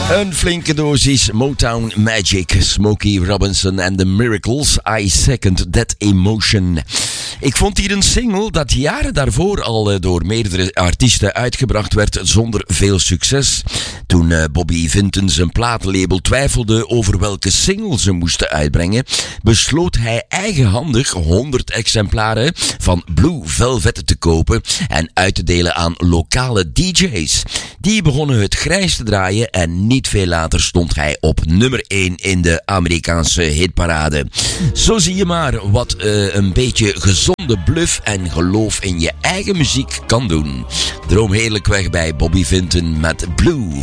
Een flinke dosis Motown Magic, Smokey Robinson and the Miracles, I Second That Emotion. Ik vond hier een single dat jaren daarvoor al door meerdere artiesten uitgebracht werd zonder veel succes. Toen Bobby Vinton zijn platenlabel twijfelde over welke single ze moesten uitbrengen, besloot hij eigenhandig 100 exemplaren van Blue Velvet te kopen en uit te delen aan lokale DJ's. Die begonnen het grijs te draaien en niet veel later stond hij op nummer 1 in de Amerikaanse hitparade. Zo zie je maar wat een beetje gezonde bluff en geloof in je eigen muziek kan doen. Droom heerlijk weg bij Bobby Vinton met Blue